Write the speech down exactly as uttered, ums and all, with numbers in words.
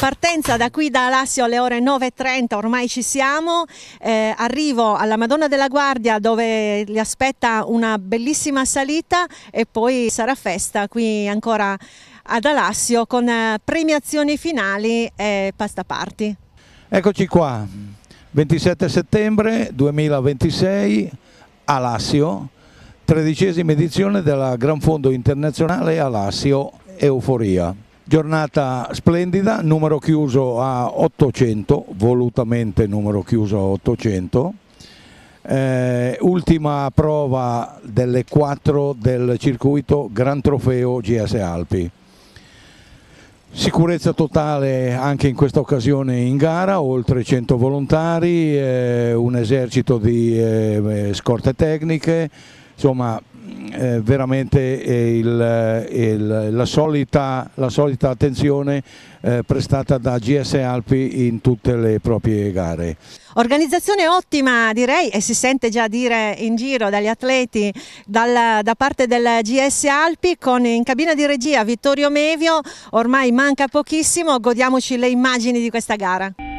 partenza da qui da Alassio alle ore nove e trenta, ormai ci siamo, eh, arrivo alla Madonna della Guardia dove li aspetta una bellissima salita e poi sarà festa qui ancora ad Alassio con eh, premiazioni finali e pasta party. Eccoci qua, ventisette settembre duemilaventisei, Alassio, tredicesima edizione della Gran Fondo Internazionale Alassio Euforia. Giornata splendida, numero chiuso a ottocento, volutamente numero chiuso a ottocento. Eh, ultima prova delle quattro del circuito Gran Trofeo G S Alpi. Sicurezza totale anche in questa occasione in gara, oltre cento volontari, eh, un esercito di eh, scorte tecniche, insomma eh, veramente eh, il, il, la, solita, la solita attenzione eh, prestata da G S Alpi in tutte le proprie gare. Organizzazione ottima direi, e si sente già dire in giro dagli atleti dal, da parte del G S Alpi, con in cabina di regia Vittorio Mevio. Ormai manca pochissimo, godiamoci le immagini di questa gara.